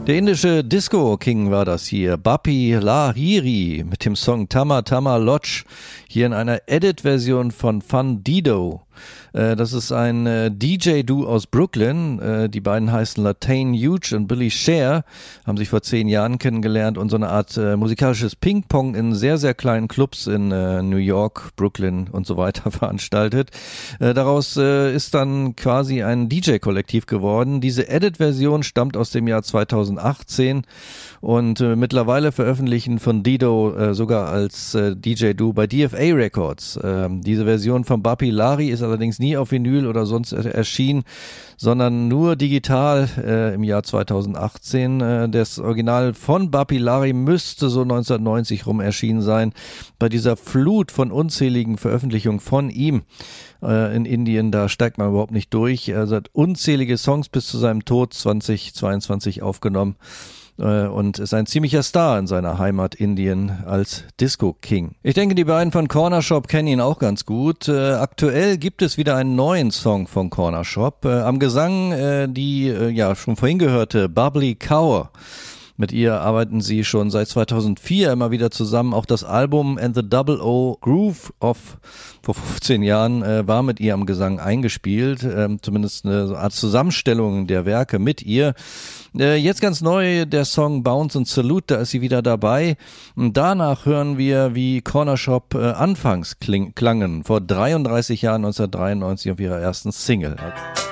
Der indische Disco-King war das hier, Bappi Lahiri mit dem Song Tama Tama Lodge, hier in einer Edit-Version von Fundido. Das ist ein DJ-Duo aus Brooklyn. Die beiden heißen Latane Huge und Billy Scher, haben sich vor 10 Jahren kennengelernt und so eine Art musikalisches Ping-Pong in sehr, sehr kleinen Clubs in New York, Brooklyn und so weiter veranstaltet. Daraus ist dann quasi ein DJ-Kollektiv geworden. Diese Edit-Version stammt aus dem Jahr 2018 und mittlerweile veröffentlichen Fundido sogar als DJ-Duo bei DFA Records. Diese Version von Bappi Lahiri ist allerdings nie auf Vinyl oder sonst erschienen, sondern nur digital im Jahr 2018. Das Original von Bappi Lahiri müsste so 1990 rum erschienen sein. Bei dieser Flut von unzähligen Veröffentlichungen von ihm in Indien, da steigt man überhaupt nicht durch. Er hat unzählige Songs bis zu seinem Tod 2022 aufgenommen und ist ein ziemlicher Star in seiner Heimat Indien als Disco King. Ich denke, die beiden von Corner Shop kennen ihn auch ganz gut. Aktuell gibt es wieder einen neuen Song von Corner Shop. Am Gesang die schon vorhin gehörte Bubbly Cow. Mit ihr arbeiten sie schon seit 2004 immer wieder zusammen. Auch das Album And the Double O Groove of vor 15 Jahren war mit ihr am Gesang eingespielt. Zumindest eine Art Zusammenstellung der Werke mit ihr. Jetzt ganz neu der Song Bounce and Salute, da ist sie wieder dabei. Und danach hören wir, wie Corner Shop anfangs klangen, vor 33 Jahren, 1993 auf ihrer ersten Single.